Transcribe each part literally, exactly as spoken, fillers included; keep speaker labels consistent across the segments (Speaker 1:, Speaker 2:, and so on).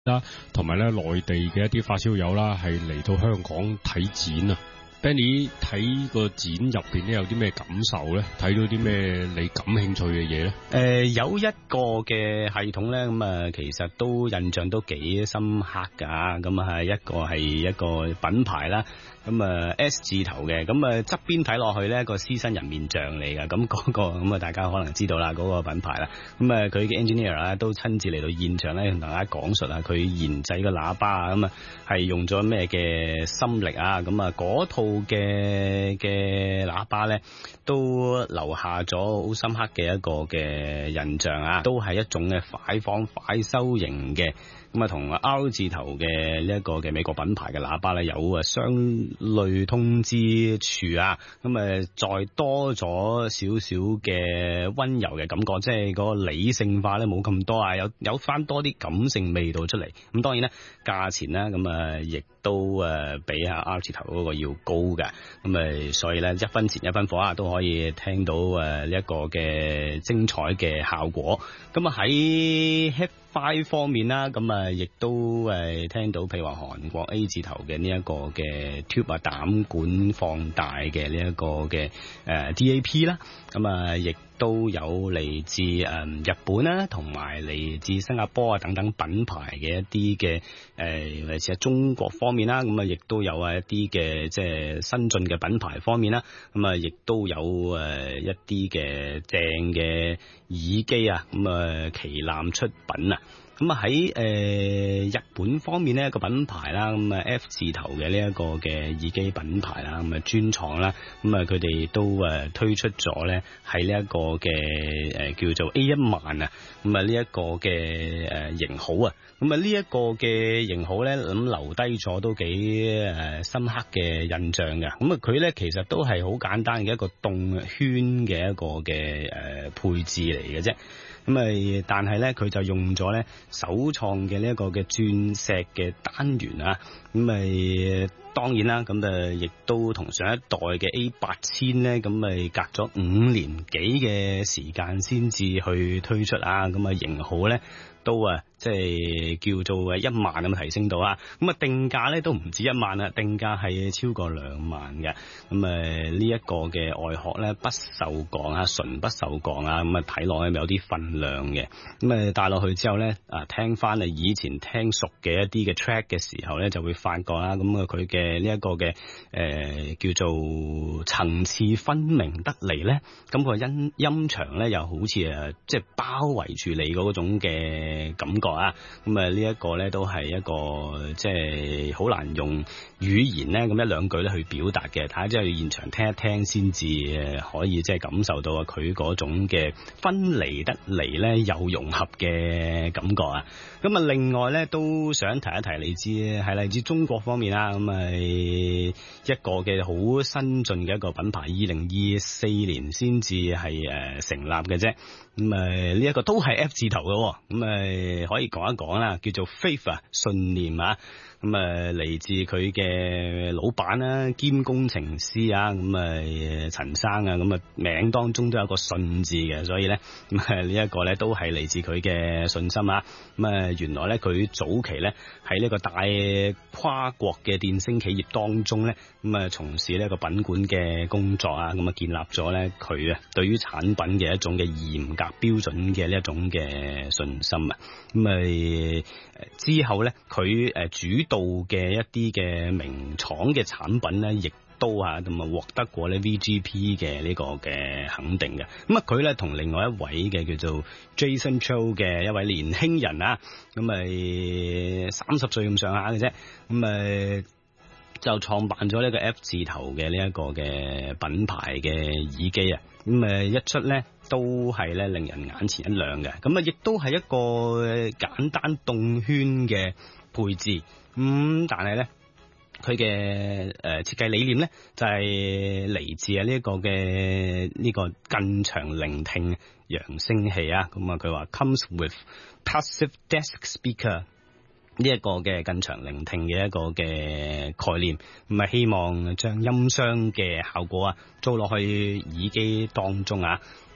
Speaker 1: 啦，同埋咧內地嘅一啲發燒友啦，係嚟到香港睇展啊。Benny 睇個展入邊咧有啲咩感受咧？睇到啲咩你感興趣嘅嘢咧？誒、
Speaker 2: 呃，有一個嘅系統咧，咁啊，其實都印象都幾深刻噶。咁啊，係一個係一個品牌啦。咁啊 S 字頭嘅，咁啊側邊睇落去咧個獅身人面像嚟噶，咁、那、嗰個咁啊大家可能知道啦，嗰、那個品牌啦。咁啊佢嘅 engineer 啦都親自嚟到現場咧，同大家講述啊佢研製嘅喇叭啊，咁啊係用咗咩嘅心力啊，咁啊嗰套嘅嘅喇叭咧都留下咗好深刻嘅一個嘅印象啊，都係一種嘅快放快收型嘅。咁啊，同 R 字頭嘅呢一個嘅美國品牌嘅喇叭咧，有啊相類通之處啊。咁啊，再多咗少少嘅溫柔嘅感覺，即係嗰個理性化咧冇咁多啊，有有翻多啲感性味道出嚟。咁當然咧，價錢咧咁啊，亦都誒比下 R 字頭嗰個要高嘅。咁啊，所以咧一分錢一分貨啊，都可以聽到誒呢一個嘅精彩嘅效果。咁啊喺 Hi-Fi 方面啦，咁啊亦都誒聽到，譬如話韓國 A 字頭嘅呢一個嘅 tube 啊膽管放大嘅呢一個嘅誒 D A P 啦，咁啊亦都有嚟自誒日本啦，同埋嚟自新加坡啊等等品牌嘅一啲嘅誒嚟自中國方面啦，咁啊亦都有啊一啲嘅即係新進嘅品牌方面啦，咁啊亦都有誒一啲嘅正嘅耳機啊，咁啊旗艦出品啊。咁啊喺誒日本方面呢個品牌啦，咁啊 F 字頭嘅呢一個嘅耳機品牌啦，咁啊專廠啦，咁啊佢哋都誒推出咗咧喺呢一個嘅誒叫做 A 一萬啊，咁啊呢一個嘅誒型號啊，咁啊呢一個嘅型號咧，咁留低咗都幾誒深刻嘅印象嘅。咁啊佢咧其實都係好簡單嘅一個動圈嘅一個嘅誒配置嚟嘅啫。咁啊，但係咧，佢就用咗咧首創嘅呢一個嘅鑽石嘅單元啊，咁啊，當然啦，咁啊，亦都同上一代嘅 A 八千咧，咁咪隔咗五年幾嘅時間先至去推出啊，咁啊，型號咧都啊，即係叫做一萬咁提升到啊，咁啊，定價咧都唔止一萬啦，定價係超過兩萬嘅，咁啊，呢一個嘅外殼咧不鏽鋼啊，純不鏽鋼啊，咁啊，睇落咧有啲分量嘅，咁啊，戴落去之後咧，啊，聽翻啊以前聽熟嘅一啲嘅 track 嘅時候咧，就會發覺啦，咁啊，佢嘅呢一個嘅誒、呃、叫做層次分明得嚟咧，咁個音音場咧又好似誒即係包圍住你嗰種嘅感覺啊，咁啊呢一個咧都係一個即係好難用語言咧咁一兩句咧去表達嘅，睇下即係現場聽一聽先至誒可以即係感受到啊佢嗰種嘅分離得嚟咧又融合嘅感覺啊，咁啊另外咧都想提一提嚟自係嚟自中國方面啦，咁啊一個嘅好新進嘅一個品牌，二零二四年先至係誒成立嘅啫。咁啊呢一個都係 F 字頭嘅，咁啊可以講一講啦，叫做 Faith 啊信念啊，咁啊嚟自佢嘅老闆啦兼工程師啊，咁啊陳生啊，咁啊名當中都有個信字嘅，所以咧咁啊呢一個咧都係嚟自佢嘅信心啊。咁啊原來咧佢早期咧喺呢個大跨國嘅電聲企業當中咧，咁啊從事呢個品管嘅工作啊，咁啊建立咗咧佢啊對於產品嘅一種嘅嚴格標準嘅呢一種嘅信心啊。咁啊之後咧佢誒主導嘅一啲嘅名廠嘅產品咧，亦都啊同埋獲得過咧 V G P 嘅呢個嘅肯定嘅。咁啊佢咧同另外一位嘅叫做 Jason Cho 嘅一位年輕人啊，咁咪三十歲咁上下嘅啫，咁咪就創辦咗呢個 F 字頭嘅呢一個嘅品牌嘅耳機啊，咁誒一出咧都係咧令人眼前一亮嘅，咁啊亦都係一個簡單動圈嘅配置，咁、嗯、但係咧佢嘅誒設計理念咧就係、是、嚟自啊呢一個嘅呢、這個近場聆聽揚聲器啊，咁啊佢話 comes with passive desk speaker。呢一個嘅近場聆聽嘅一個嘅概念，咁啊希望將音箱嘅效果啊做落去耳機當中啊，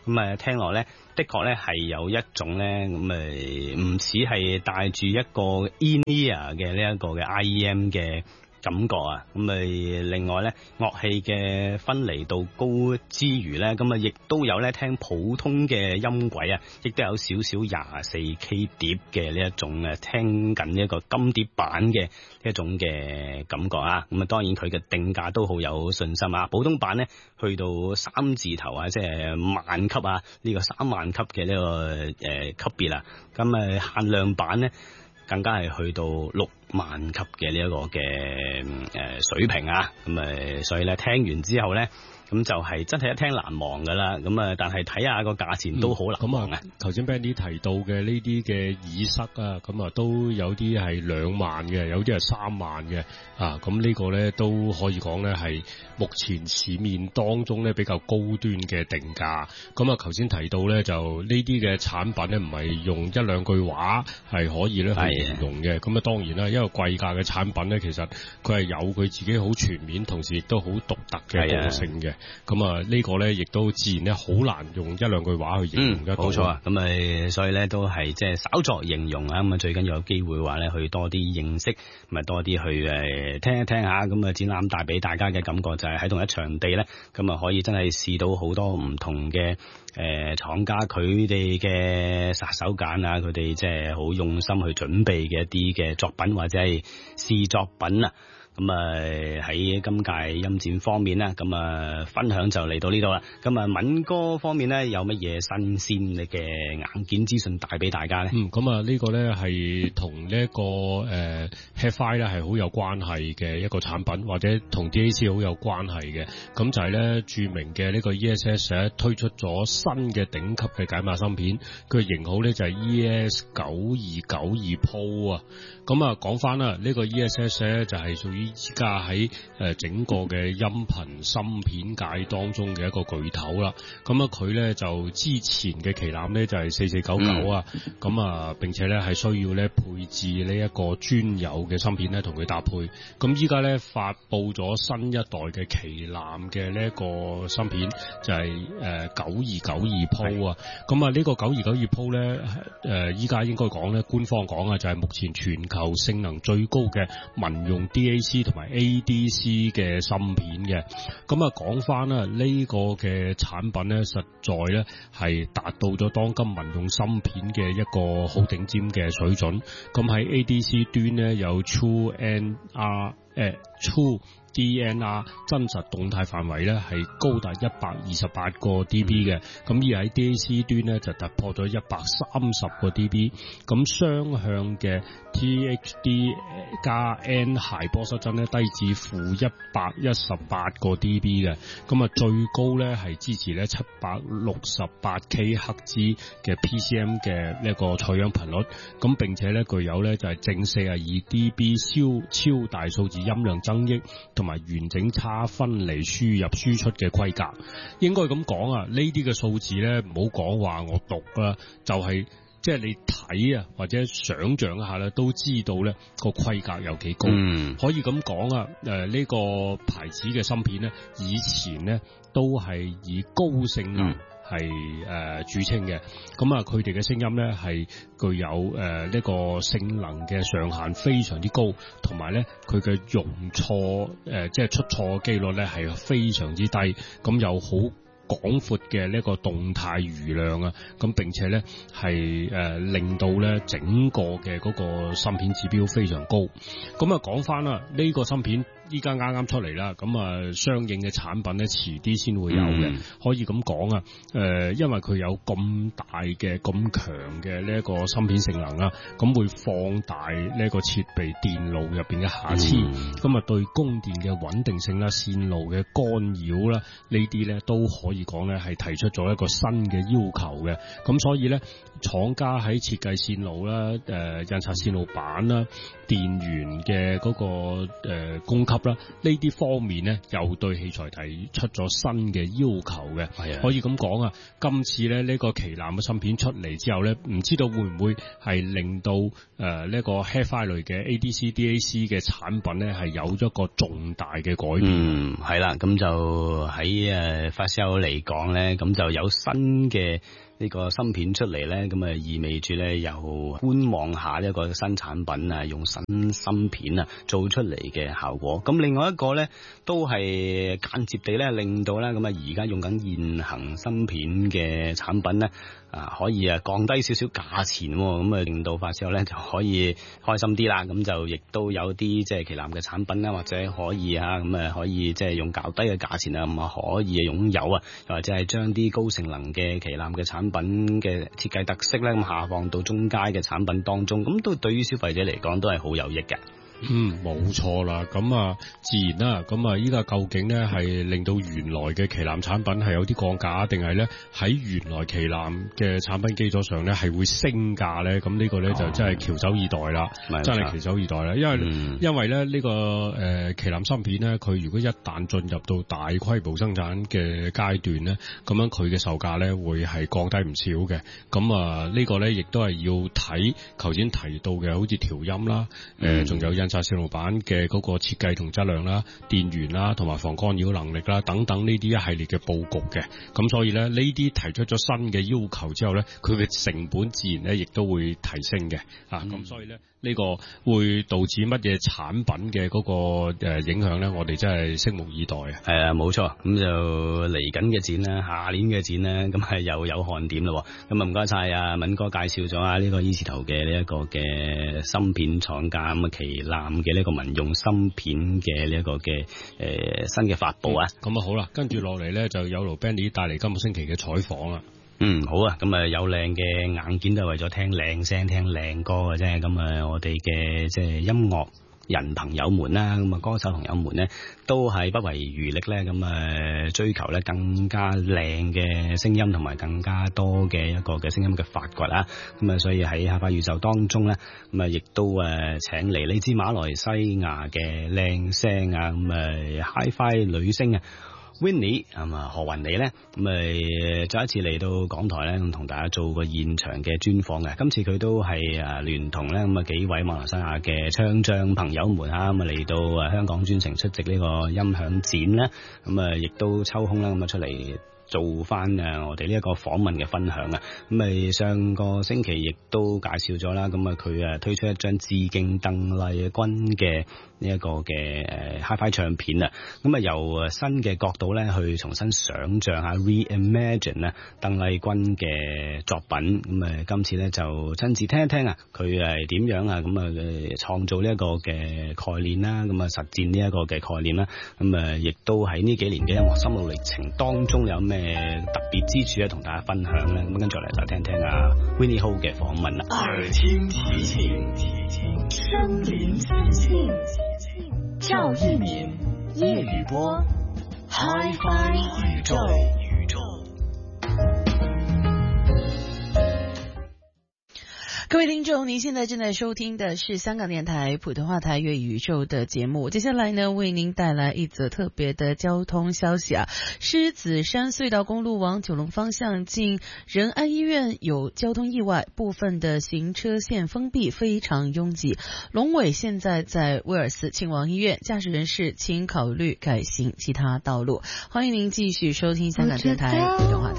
Speaker 2: 咁啊聽落咧，的確咧係有一種咧咁誒唔似係帶住一個 in-ear 嘅呢一個嘅 I E M 嘅感覺啊，咁誒另外咧樂器嘅分離度高之餘咧，咁啊亦都有咧聽普通嘅音軌啊，亦都有少少廿四 K 碟嘅呢一種誒聽緊一個金碟版嘅呢一種嘅感覺啊，咁啊當然佢嘅定價都好有信心啊，普通版咧去到三字頭啊，即係萬級啊，呢個三萬級嘅呢個誒級別啊，咁誒限量版咧更加係去到六萬級嘅呢一個嘅誒水平啊，咁誒所以咧聽完之後咧，咁就係真係一聽難忘噶啦，咁啊但係睇下個價錢都好難忘啊。
Speaker 1: 頭先 Benny 提到嘅呢啲嘅耳塞啊，咁啊都有啲係兩萬嘅，有啲係三萬嘅啊，咁呢個咧都可以講咧係目前市面當中咧比較高端嘅定價。咁啊頭先提到咧就呢啲嘅產品咧唔係用一兩句話係可以咧去形容嘅，咁啊當然啦，因為貴價嘅產品咧其實佢係有佢自己好全面，同時亦都好獨特嘅個性嘅。咁啊呢個咧亦都自然咧好難用一兩句話去形容得到。冇錯啊，
Speaker 2: 咁咪所以咧都係即係稍作形容啊，咁啊最緊要有機會話咧去多啲認識，咪多啲去誒聽一聽下，咁啊展覽帶俾大家嘅感覺就係喺同一場地咧，咁啊可以真係試到好多唔同嘅誒廠家佢哋嘅殺手鐧啊，佢哋即係好用心去準備嘅一啲嘅作品或者係試作品啊。咁啊喺今屆音展方面咧，咁啊分享就嚟到呢度啦。咁啊敏哥方面咧有乜嘢新鮮嘅硬件資訊帶俾大家咧？
Speaker 1: 嗯，咁啊呢個咧係同呢一個誒 Hi-Fi 咧係好有關係嘅一個產品，或者同 D A C 好有關係嘅。咁就係咧著名嘅呢個 E S S 咧推出咗新嘅頂級嘅解碼芯片，佢嘅型號咧就係 E S 九二九二 Pro 啊。咁啊講翻啦，呢個 E S S 咧就係屬於依家喺誒整個嘅音頻芯片界當中嘅一個巨頭啦。咁啊佢咧就之前嘅旗艦咧就係四四九九啊，咁啊並且咧係需要咧配置呢一個專有嘅芯片咧同佢搭配。咁依家咧發佈咗新一代嘅旗艦嘅呢一個芯片就係誒九二九二 Pro 啊。咁啊呢個九二九二 Pro 咧誒依家應該講咧官方講啊就係目前全球性能最高嘅民用 D A C 同埋 A D C 嘅芯片嘅。咁啊講翻啦，呢個嘅產品咧實在咧係達到咗當今民用芯片嘅一個好頂尖嘅水準。咁喺 A D C 端咧有 True N R 誒 True D N R 真實動態範圍咧係高達一百二十八個 D B 嘅，咁而喺 D A C 端咧就突破咗一百三十個 D B， 咁雙向嘅 T H D 加 N 諧波失真咧低至負一百一十八個 D B 嘅，咁啊最高咧係支持咧七百六十八 K 赫茲嘅 P C M 嘅呢一個採樣頻率，咁並且咧具有咧就係正四十二 D B 超超大數字音量增益同埋完整差分離輸入輸出嘅規格。應該咁講啊，呢啲嘅數字咧唔好講話我讀啦，就係即係你睇啊或者想象一下咧，都知道咧個規格有幾高。嗯，可以咁講啊，誒、呃、呢、這個牌子嘅芯片咧，以前咧都係以高性能、嗯。係誒、呃、著稱嘅，咁啊佢哋嘅聲音咧係具有誒呢、呃這個性能嘅上限非常之高，同埋咧佢嘅容錯誒即係出錯嘅機率咧係非常之低，咁又好廣闊嘅呢個動態餘量啊，咁並且咧係誒令到咧整個嘅嗰個芯片指標非常高。咁啊講翻啦，呢、這個芯片依家啱啱出嚟啦，咁啊相應嘅產品咧遲啲先會有嘅、嗯，可以咁講啊，誒、呃，因為佢有咁大嘅咁強嘅呢一個芯片性能啦，咁會放大呢個設備電路入邊嘅瑕疵，咁、嗯、啊對供電嘅穩定性啦、線路嘅干擾啦，呢啲咧都可以講咧係提出咗一個新嘅要求嘅，咁所以咧廠家喺設計線路啦、誒、呃、印刷線路板啦、電源嘅嗰、那個誒、呃、供給級啦，呢啲方面咧又對器材提出咗新嘅要求嘅。係啊，可以咁講啊，今次咧呢個旗艦嘅芯片出嚟之後咧，唔知道會唔會係令到誒呢個 Hi-Fi 類嘅 A D C D A C 嘅產品咧係有咗個重大嘅改變。
Speaker 2: 嗯，係啦，咁就喺誒發燒嚟講咧，咁就有新嘅呢個芯片出嚟咧，咁啊意味住咧又觀望下呢一個新產品啊，用新芯片啊做出嚟嘅效果。咁另外一個咧，都係間接地咧令到咧咁啊而家用緊現行芯片嘅產品咧啊可以啊降低少少價錢，咁啊令到發燒咧就可以開心啲啦。咁就亦都有啲即係旗艦嘅產品啦，或者可以啊咁啊可以即係用較低嘅價錢啊咁啊可以擁有啊，又或者係將啲高性能嘅旗艦嘅產品嘅設計特色咧咁下放到中階嘅產品當中，咁都對於消費者嚟講都係好有益嘅。
Speaker 1: 嗯，冇錯啦，咁啊，自然啦，咁啊，依家究竟咧係令到原來嘅旗艦產品係有啲降價，定係咧喺原來旗艦嘅產品基礎上咧係會升價咧？咁呢個咧就真係翹首以待啦，哦、真係翹首以待啦。因為、嗯、因為咧呢、這個誒、呃、旗艦芯片咧，佢如果一旦進入到大規模生產嘅階段咧，咁樣佢嘅售價咧會係降低唔少嘅。咁啊，呢個咧亦都係要睇頭先提到嘅，好似調音啦，誒仲、嗯呃、有印刷線路板嘅嗰個設計同質量啦、電源啦、同埋防干擾能力啦等等呢啲一系列嘅佈局嘅，咁所以咧呢啲提出咗新嘅要求之後咧，佢嘅成本自然咧亦都會提升嘅，啊咁、嗯、所以咧呢、這個會導致乜嘢產品嘅嗰個誒影響咧，我哋真係拭目以待啊！
Speaker 2: 係啊，冇錯，咁就嚟緊嘅展咧，下年嘅展咧，咁係又有看點咯。咁啊唔該晒啊敏哥介紹咗啊呢個 E 字頭嘅呢一個嘅芯片廠家咁啊旗艦嘅呢個民用芯片嘅呢一個嘅誒、呃、新嘅發佈啊。
Speaker 1: 咁啊、嗯、好啦，跟住落嚟咧就有勞 Benny 帶嚟今個星期嘅採訪啦。
Speaker 2: 嗯，好啊，咁啊有靚嘅硬件都係為咗聽靚聲、聽靚歌嘅啫。咁啊，我哋嘅即係音樂人朋友們啦，咁啊歌手朋友們咧，都係不遺餘力咧，咁啊追求咧更加靚嘅聲音，同埋更加多嘅一個嘅聲音嘅發掘啊。咁啊，所以喺 Hi-Fi 宇宙當中咧，咁啊亦都誒請嚟呢支馬來西亞嘅靚聲啊，咁啊 Hi-Fi 女星啊。Winnie 咁啊何雲妮咧，咁啊再一次嚟到港台咧，咁同大家做個現場嘅專訪嘅。今次佢都係誒聯同咧咁啊幾位馬來西亞嘅唱將朋友們啊，咁啊嚟到誒香港專程出席呢個音響展咧，咁啊亦都抽空啦咁啊出嚟做翻誒我哋呢一個訪問嘅分享啊。咁啊上個星期亦都介紹咗啦，咁啊佢誒推出一張致敬鄧麗君嘅呢一個嘅誒 Hi-Fi 唱片啊，咁啊由誒新嘅角度咧去重新想像下 reimagine 咧鄧麗君嘅作品，咁啊今次咧就親自聽一聽啊佢係點樣啊咁啊誒創造呢一個嘅概念啦，咁啊實踐呢一個嘅概念啦，咁啊亦都喺呢幾年嘅音樂心路歷程當中有咩特別之處咧同大家分享咧，咁跟住嚟就聽聽啊 Winnie Ho 嘅訪問啦。
Speaker 3: 耳聽提醒，身臨其境，趙一鳴、葉宇波 Hi-Fi 宇宙。
Speaker 4: 各位聽眾，您現在正在收聽的是香港電台普通話台粵語宇宙的節目。接下來呢，為您帶來一則特別的交通消息啊！獅子山隧道公路往九龍方向近仁安醫院有交通意外，部分的行車線封閉，非常擁擠。龍尾現在在威爾斯親王醫院，駕駛人士請考慮改行其他道路。歡迎您繼續收聽香港電台普通話台。